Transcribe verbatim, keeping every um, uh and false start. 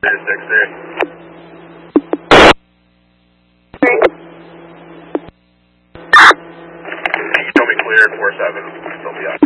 six three. You told me clear, four seven. Still be up.